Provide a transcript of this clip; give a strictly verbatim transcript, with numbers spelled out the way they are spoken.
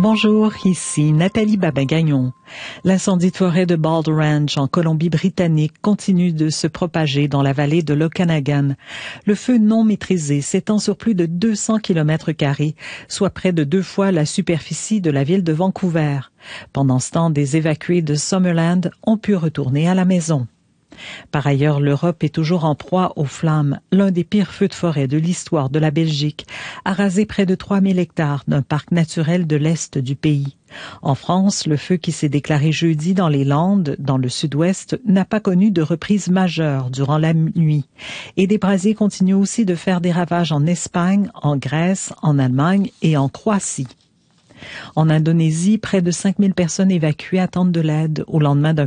Bonjour, ici Nathalie Babin-Gagnon. L'incendie de forêt de Bald Ranch en Colombie-Britannique continue de se propager dans la vallée de l'Okanagan. Le feu non maîtrisé s'étend sur plus de deux cents kilomètres carrés, soit près de deux fois la superficie de la ville de Vancouver. Pendant ce temps, des évacués de Summerland ont pu retourner à la maison. Par ailleurs, l'Europe est toujours en proie aux flammes. L'un des pires feux de forêt de l'histoire de la Belgique a rasé près de trois mille hectares d'un parc naturel de l'est du pays. En France, le feu qui s'est déclaré jeudi dans les Landes, dans le sud-ouest, n'a pas connu de reprise majeure durant la nuit. Et des brasiers continuent aussi de faire des ravages en Espagne, en Grèce, en Allemagne et en Croatie. En Indonésie, près de cinq mille personnes évacuées attendent de l'aide au lendemain d'un